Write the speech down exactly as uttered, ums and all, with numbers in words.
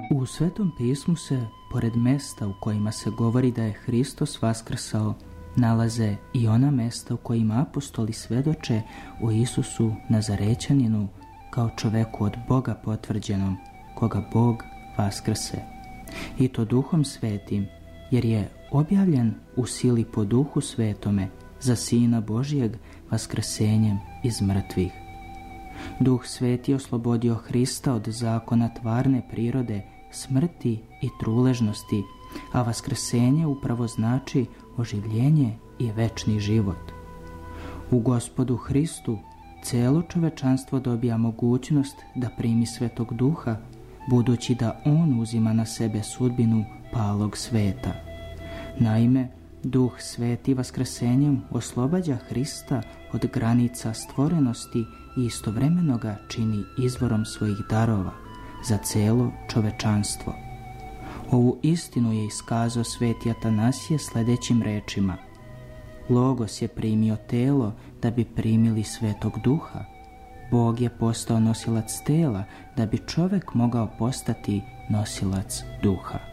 U Svetom pismu se, pored mesta u kojima se govori da je Hristos vaskrsao, nalaze i ona mesta u kojima apostoli svedoče o Isusu Nazarećaninu kao čoveku od Boga potvrđenom, koga Bog vaskrse. I to Duhom Svetim, jer je objavljen u sili po Duhu Svetome za Sina Božijeg vaskrsenjem iz mrtvih. Duh Sveti oslobodio Hrista od zakona tvarne prirode, smrti i truležnosti, a vaskrsenje upravo znači oživljenje i večni život. U Gospodu Hristu celo čovečanstvo dobija mogućnost da primi Svetog Duha, budući da On uzima na sebe sudbinu palog sveta. Naime, Duh Sveti vaskrsenjem oslobađa Hrista od granica stvorenosti i istovremeno ga čini izvorom svojih darova za celo čovečanstvo. Ovu istinu je iskazao sveti Atanasije sljedećim rečima: Logos je primio telo da bi primili Svetog Duha. Bog je postao nosilac tela da bi čovek mogao postati nosilac Duha.